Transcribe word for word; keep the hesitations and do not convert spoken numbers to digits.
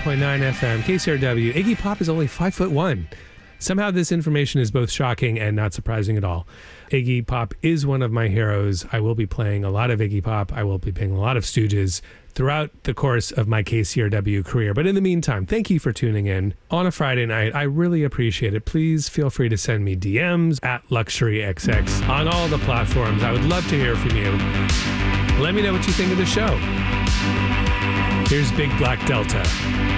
point nine F M, K C R W. Iggy Pop is only five foot one. Somehow this information is both shocking and not surprising at all. Iggy Pop is one of my heroes. I will be playing a lot of Iggy Pop. I will be playing a lot of Stooges throughout the course of my K C R W career. But in the meantime, thank you for tuning in on a Friday night. I really appreciate it. Please feel free to send me D Ms at Luxury X X on all the platforms. I would love to hear from you. Let me know what you think of the show. Here's Big Black Delta.